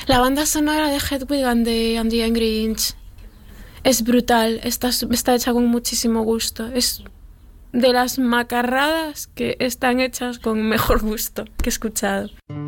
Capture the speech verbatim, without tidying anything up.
La banda sonora de Hedwig and the, and the Angry Inch es brutal, está, está hecha con muchísimo gusto. Es de las macarradas que están hechas con mejor gusto que he escuchado.